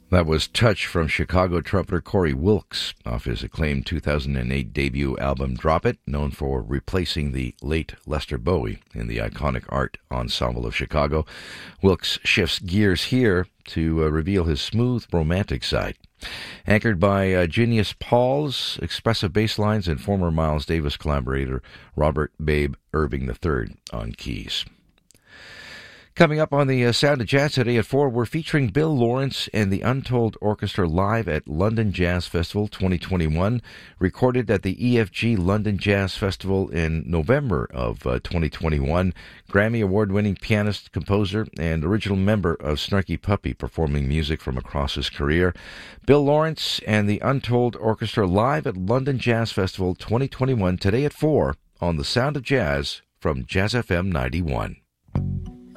That was Touch from Chicago trumpeter Corey Wilkes off his acclaimed 2008 debut album Drop It, known for replacing the late Lester Bowie in the iconic art ensemble of Chicago. Wilkes shifts gears here to reveal his smooth, romantic side. Anchored by Genius Paul's expressive bass lines and former Miles Davis collaborator Robert Babe Irving III on keys. Coming up on the Sound of Jazz today at 4, we're featuring Bill Lawrence and the Untold Orchestra live at London Jazz Festival 2021, recorded at the EFG London Jazz Festival in November of 2021. Grammy Award-winning pianist, composer, and original member of Snarky Puppy performing music from across his career. Bill Lawrence and the Untold Orchestra live at London Jazz Festival 2021 today at 4 on the Sound of Jazz from Jazz FM 91.